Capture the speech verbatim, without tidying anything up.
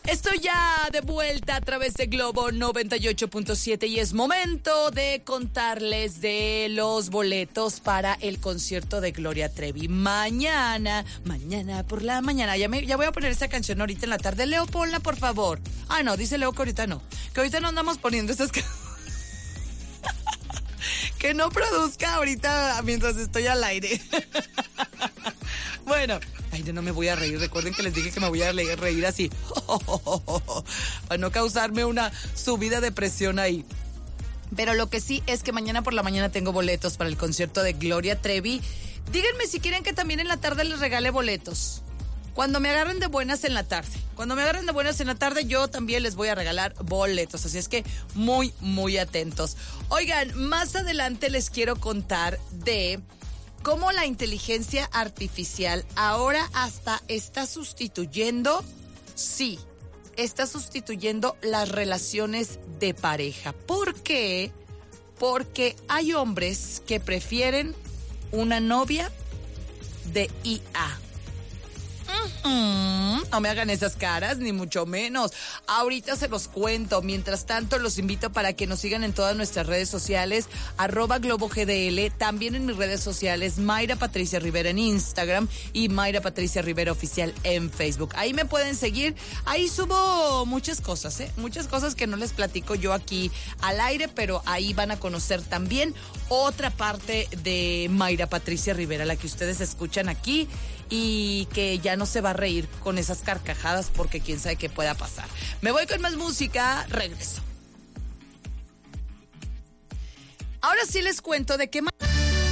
Estoy ya de vuelta a través de Globo noventa y ocho punto siete y es momento de contarles de los boletos para el concierto de Gloria Trevi. Mañana, mañana por la mañana. Ya, me, ya voy a poner esa canción ahorita en la tarde. Leo, ponla, por favor. Ah, no, dice Leo que ahorita no. Que ahorita no andamos poniendo esas canciones. Que no produzca ahorita mientras estoy al aire. Bueno, ay, yo no me voy a reír. Recuerden que les dije que me voy a reír así. Para no causarme una subida de presión ahí. Pero lo que sí es que mañana por la mañana tengo boletos para el concierto de Gloria Trevi. Díganme si quieren que también en la tarde les regale boletos. Cuando me agarren de buenas en la tarde. Cuando me agarren de buenas en la tarde, yo también les voy a regalar boletos. Así es que muy, muy atentos. Oigan, más adelante les quiero contar de cómo la inteligencia artificial ahora hasta está sustituyendo, sí, está sustituyendo las relaciones de pareja. ¿Por qué? Porque hay hombres que prefieren una novia de I A. Mm-hmm. No me hagan esas caras, ni mucho menos. Ahorita se los cuento. Mientras tanto, los invito para que nos sigan en todas nuestras redes sociales, arroba Globo G D L, también en mis redes sociales, Mayra Patricia Rivera en Instagram y Mayra Patricia Rivera Oficial en Facebook. Ahí me pueden seguir. Ahí subo muchas cosas, ¿eh? Muchas cosas que no les platico yo aquí al aire, pero ahí van a conocer también otra parte de Mayra Patricia Rivera, la que ustedes escuchan aquí y que ya no se va a reír con esas carcajadas porque quién sabe qué pueda pasar. Me voy con más música, regreso. Ahora sí les cuento de qué más...